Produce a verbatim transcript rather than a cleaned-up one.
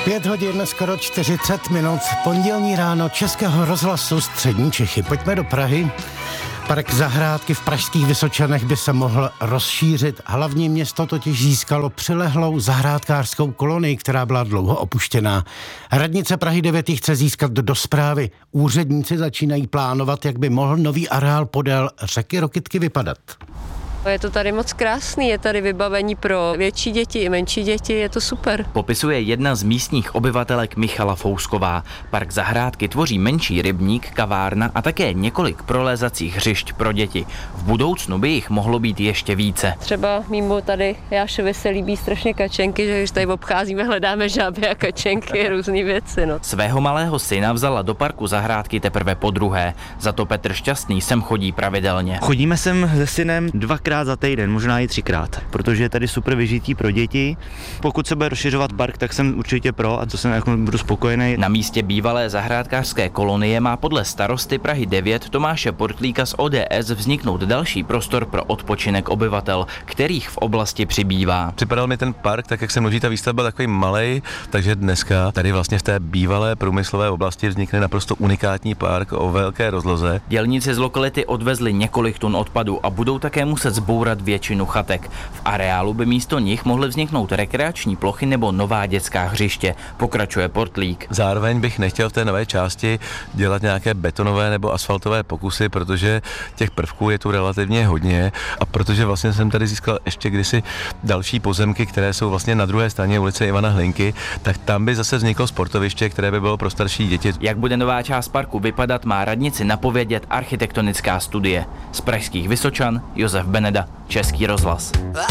Pět hodin, skoro čtyřicet minut, pondělní ráno Českého rozhlasu Střední Čechy. Pojďme do Prahy. Park Zahrádky v pražských Vysočanech by se mohl rozšířit. Hlavní město totiž získalo přilehlou zahrádkářskou kolonii, která byla dlouho opuštěná. Radnice Prahy devět ji chce získat do správy. Úředníci začínají plánovat, jak by mohl nový areál podél řeky Rokytky vypadat. Je to tady moc krásný, je tady vybavení pro větší děti i menší děti, je to super. Popisuje jedna z místních obyvatelek Michala Fousková. Park Zahrádky tvoří menší rybník, kavárna a také několik prolézacích hřišť pro děti. V budoucnu by jich mohlo být ještě více. Třeba mimo tady Jášovi se líbí strašně kačenky, že když tady obcházíme, hledáme žáby a kačenky, různý věci. No. Svého malého syna vzala do parku Zahrádky teprve podruhé. Za to Petr Šťastný sem chodí pravidelně. Chodíme sem se synem dvakrát za týden, možná i třikrát, protože je tady super vyžití pro děti. Pokud se bude rozšiřovat park, tak jsem určitě pro a to jsem jako budu spokojený. Na místě bývalé zahrádkářské kolonie má podle starosty Prahy devět Tomáše Portlíka z O D S vzniknout další prostor pro odpočinek obyvatel, kterých v oblasti přibývá. Připadal mi ten park, tak jak se množí ta výstavba, takový malej, takže dneska tady vlastně v té bývalé průmyslové oblasti vznikne naprosto unikátní park o velké rozloze. Dělníci z lokality odvezli několik tun odpadu a budou také muset zbourat většinu chatek. V areálu by místo nich mohly vzniknout rekreační plochy nebo nová dětská hřiště, pokračuje Portlík. Zároveň bych nechtěl v té nové části dělat nějaké betonové nebo asfaltové pokusy, protože těch prvků je tu relativně hodně a protože vlastně jsem tady získal ještě kdysi další pozemky, které jsou vlastně na druhé straně ulice Ivana Hlinky, tak tam by zase vzniklo sportoviště, které by bylo pro starší děti. Jak bude nová část parku vypadat, má radnici napovědět architektonická studie. Z pražských Vysočan Josef Beneda, Český rozhlas.